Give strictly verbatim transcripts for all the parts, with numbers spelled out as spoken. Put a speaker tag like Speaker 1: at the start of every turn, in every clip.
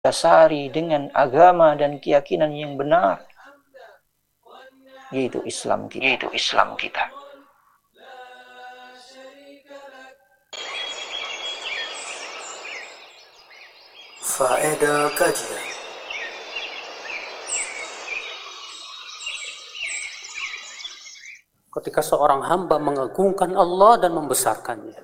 Speaker 1: dasari dengan agama dan keyakinan yang benar, yaitu Islam kita. Yaitu Islam kita.
Speaker 2: Faedah kajian. Ketika seorang hamba mengagungkan Allah dan membesarkannya.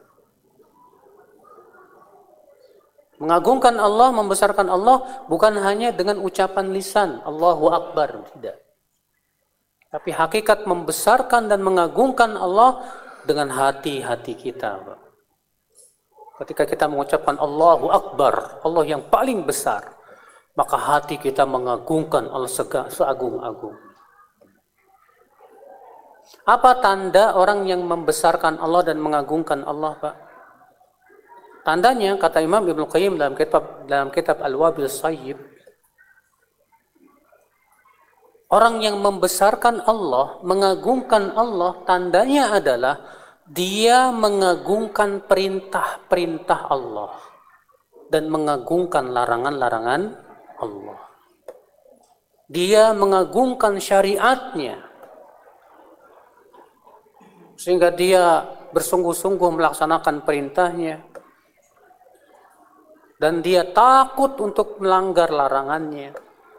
Speaker 2: Mengagungkan Allah, membesarkan Allah bukan hanya dengan ucapan lisan Allahu Akbar, tidak. Tapi hakikat membesarkan dan mengagungkan Allah dengan hati-hati kita. Ketika kita mengucapkan Allahu Akbar, Allah yang paling besar, maka hati kita mengagungkan Allah seagung-agung. Apa tanda orang yang membesarkan Allah dan mengagungkan Allah, Pak? Tandanya, kata Imam Ibnu Qayyim dalam kitab dalam kitab Al-Wabil Sayyib, orang yang membesarkan Allah, mengagungkan Allah, tandanya adalah dia mengagungkan perintah-perintah Allah dan mengagungkan larangan-larangan Allah. Dia mengagungkan syariatnya sehingga dia bersungguh-sungguh melaksanakan perintahnya dan dia takut untuk melanggar larangannya.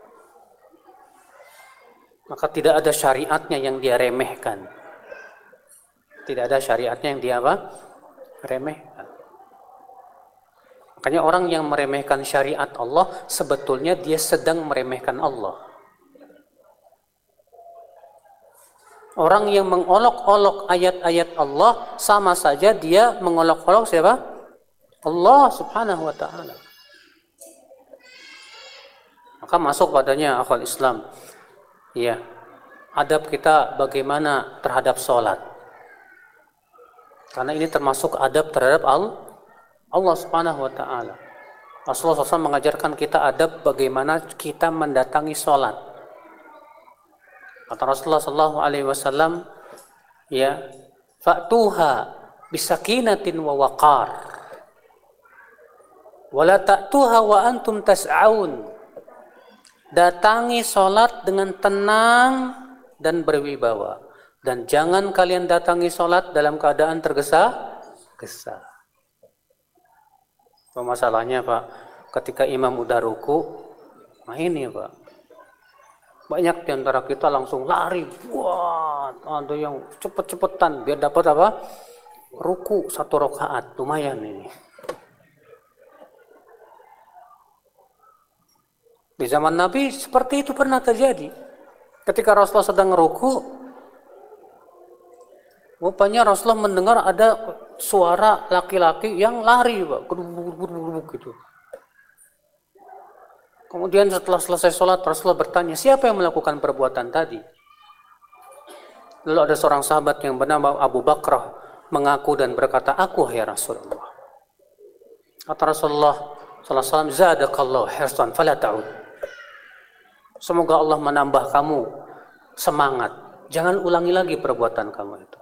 Speaker 2: Maka tidak ada syariatnya yang dia remehkan. Tidak ada syariatnya yang dia apa? Remehkan. Makanya orang yang meremehkan syariat Allah, sebetulnya dia sedang meremehkan Allah. Orang yang mengolok-olok ayat-ayat Allah, sama saja dia mengolok-olok siapa? Allah subhanahu wa ta'ala. Maka masuk padanya akal Islam. Ya, adab kita bagaimana terhadap sholat. Karena ini termasuk adab terhadap Allah subhanahu wa ta'ala. Rasulullah shallallahu alaihi wasallam mengajarkan kita adab bagaimana kita mendatangi sholat. Kata Rasulullah shallallahu alaihi wasallam, ya, fa'tuha bisakinatin wa waqar. Wala ta'tuha wa antum tas'aun. Datangi sholat dengan tenang dan berwibawa. Dan jangan kalian datangi sholat dalam keadaan tergesa-gesa. Masalahnya, Pak, ketika imam udah ruku, nah ini, Pak, banyak di antara kita langsung lari. Wah, ada yang cepet-cepetan biar dapat apa? Ruku satu rakaat, lumayan ini. Di zaman Nabi seperti itu pernah terjadi. Ketika Rasulullah sedang ruku, rupanya Rasulullah mendengar ada suara laki-laki yang lari, Pak, gitu. Kemudian setelah selesai sholat, Rasulullah bertanya, siapa yang melakukan perbuatan tadi? Lalu ada seorang sahabat yang bernama Abu Bakrah mengaku dan berkata, aku ya Rasulullah. Kata Rasulullah sallallahu alaihi wasallam, zadakallahu hirsan fala ta'ud. Semoga Allah menambah kamu semangat. Jangan ulangi lagi perbuatan kamu itu.